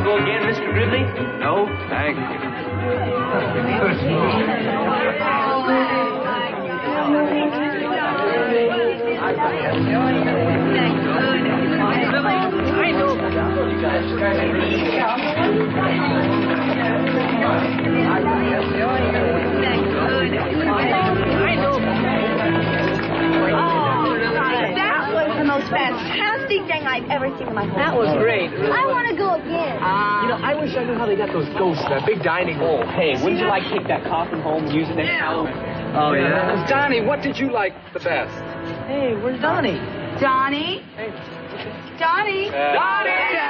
go again, Mr. Gridley? No, thank you. That was the most fantastic thing I've ever seen in my whole life. That was great. I want to go again. I wish I knew how they got those ghosts in that big dining hall. Hey, wouldn't you like to take that coffin home and use it next Halloween? Oh, yeah? Donnie, what did you like the best? Hey, where's Donnie? Johnny? Hey. Johnny? Donnie!